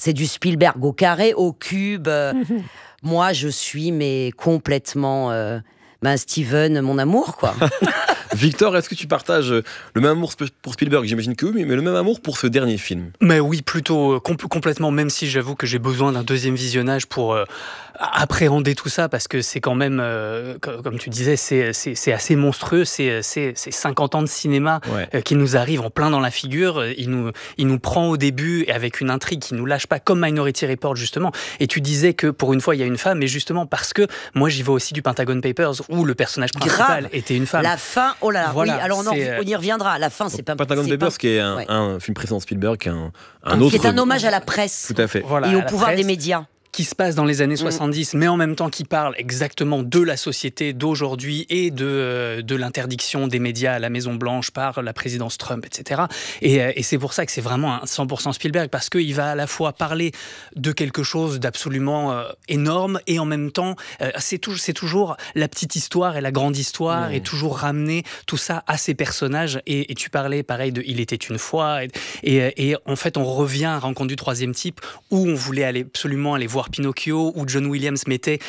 c'est du Spielberg au carré, au cube. Moi, je suis complètement Steven, mon amour, quoi. Victor, est-ce que tu partages le même amour pour Spielberg? J'imagine que oui, mais le même amour pour ce dernier film. Mais oui, plutôt complètement, même si j'avoue que j'ai besoin d'un deuxième visionnage pour appréhender tout ça, parce que c'est quand même, comme tu disais, c'est assez monstrueux, c'est 50 ans de cinéma qui nous arrivent en plein dans la figure. Il nous prend au début et avec une intrigue qui nous lâche pas, comme Minority Report justement. Et tu disais que pour une fois il y a une femme, mais justement parce que moi j'y vais aussi du Pentagon Papers où le personnage principal était une femme. La fin, oh là là, voilà, oui, alors on y reviendra. La fin, c'est pas Pentagon Papers, qui est un film précédent de Spielberg, qui est un autre. Qui est un hommage à la presse. Tout à fait. Voilà, et au pouvoir des médias. Qui se passe dans les années 70, mais en même temps qui parle exactement de la société d'aujourd'hui et de l'interdiction des médias à la Maison-Blanche par la présidence Trump, etc. Et c'est pour ça que c'est vraiment un 100% Spielberg, parce qu'il va à la fois parler de quelque chose d'absolument énorme, et en même temps, c'est toujours la petite histoire et la grande histoire, et toujours ramener tout ça à ces personnages. Et tu parlais, pareil, de Il était une fois, et en fait, on revient à Rencontre du troisième type, où on voulait absolument aller voir Pinocchio, où John Williams mettait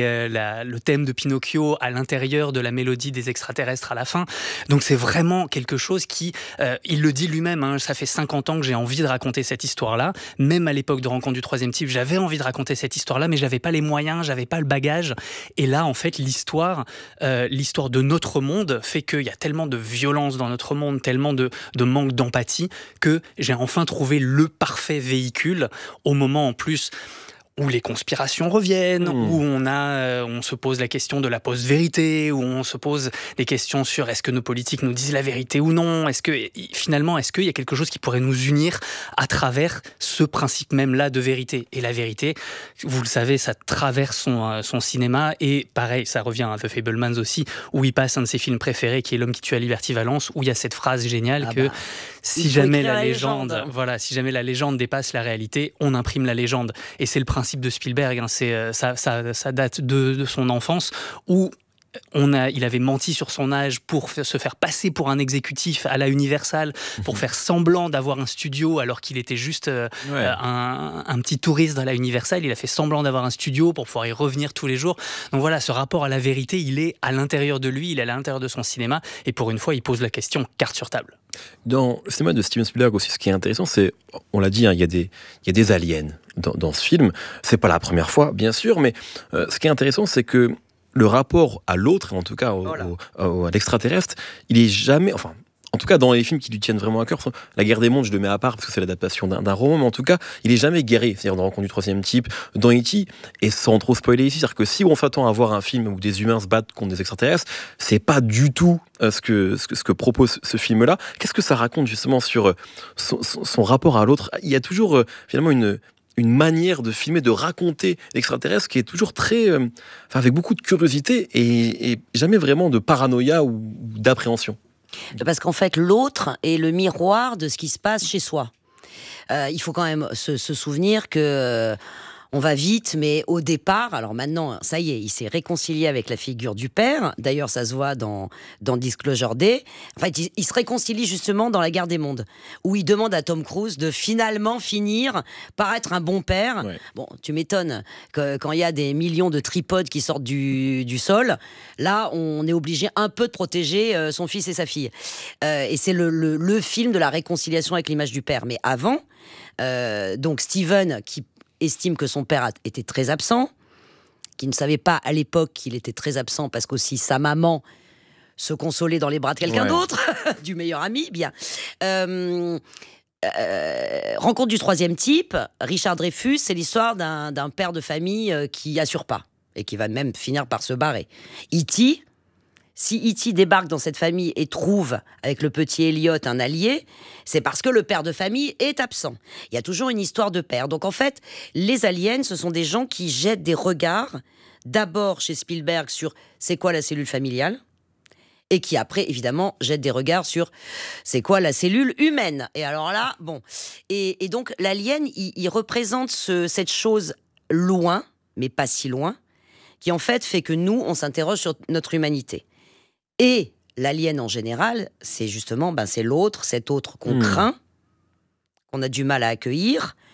le thème de Pinocchio à l'intérieur de la mélodie des extraterrestres à la fin. Donc c'est vraiment quelque chose qui, il le dit lui-même, ça fait 50 ans que j'ai envie de raconter cette histoire-là. Même à l'époque de Rencontre du troisième type, j'avais envie de raconter cette histoire-là, mais j'avais pas les moyens, j'avais pas le bagage. Et là, en fait, l'histoire de notre monde fait qu'il y a tellement de violence dans notre monde, tellement de manque d'empathie, que j'ai enfin trouvé le parfait véhicule, au moment en plus où les conspirations reviennent, où on se pose la question de la post-vérité, où on se pose des questions sur est-ce que nos politiques nous disent la vérité ou non, est-ce qu'il y a quelque chose qui pourrait nous unir à travers ce principe même-là de vérité. Et la vérité, vous le savez, ça traverse son cinéma, et pareil, ça revient à The Fabelmans aussi, où il passe un de ses films préférés, qui est L'homme qui tue à Liberty Valence, où il y a cette phrase géniale si jamais la légende dépasse la réalité, on imprime la légende. Et c'est le principe de Spielberg, ça date de son enfance, où il avait menti sur son âge pour se faire passer pour un exécutif à la Universal, pour faire semblant d'avoir un studio alors qu'il était juste un petit touriste dans la Universal. Il a fait semblant d'avoir un studio pour pouvoir y revenir tous les jours. Donc voilà, ce rapport à la vérité, il est à l'intérieur de lui, il est à l'intérieur de son cinéma, et pour une fois, il pose la question carte sur table. Dans le cinéma de Steven Spielberg aussi, ce qui est intéressant, c'est, on l'a dit, il y a des aliens dans ce film. C'est pas la première fois, bien sûr, mais ce qui est intéressant, c'est que le rapport à l'autre, en tout cas à l'extraterrestre, il est jamais... Enfin, en tout cas, dans les films qui lui tiennent vraiment à cœur, La Guerre des Mondes, je le mets à part parce que c'est l'adaptation d'un roman, mais en tout cas, il est jamais guerrier. C'est-à-dire dans Rencontre du troisième type, dans E.T., et sans trop spoiler ici, c'est-à-dire que si on s'attend à voir un film où des humains se battent contre des extraterrestres, c'est pas du tout ce que propose ce film-là. Qu'est-ce que ça raconte justement sur son rapport à l'autre? Il y a toujours finalement une manière de filmer, de raconter l'extraterrestre qui est toujours très... avec beaucoup de curiosité et jamais vraiment de paranoïa ou d'appréhension. Parce qu'en fait, l'autre est le miroir de ce qui se passe chez soi. Il faut quand même se souvenir que... on va vite, mais au départ, alors maintenant, ça y est, il s'est réconcilié avec la figure du père. D'ailleurs, ça se voit dans Disclosure Day. En fait, il se réconcilie justement dans La Guerre des Mondes, où il demande à Tom Cruise de finalement finir par être un bon père. Ouais. Bon, tu m'étonnes que quand il y a des millions de tripodes qui sortent du sol, là, on est obligé un peu de protéger son fils et sa fille. Et c'est le film de la réconciliation avec l'image du père. Mais avant, donc Steven, qui estime que son père était très absent, qui ne savait pas à l'époque qu'il était très absent parce qu'aussi sa maman se consolait dans les bras de quelqu'un d'autre, du meilleur ami, bien. Rencontre du troisième type, Richard Dreyfuss, c'est l'histoire d'un père de famille qui assure pas et qui va même finir par se barrer. E.T., si E.T. débarque dans cette famille et trouve, avec le petit Elliot, un allié, c'est parce que le père de famille est absent. Il y a toujours une histoire de père. Donc en fait, les aliens, ce sont des gens qui jettent des regards, d'abord chez Spielberg sur c'est quoi la cellule familiale, et qui après, évidemment, jettent des regards sur c'est quoi la cellule humaine. Et alors là, bon. Et donc l'alien, il représente cette chose loin, mais pas si loin, qui en fait que nous, on s'interroge sur notre humanité. Et l'alien en général, c'est justement c'est l'autre, cet autre qu'on craint, qu'on a du mal à accueillir,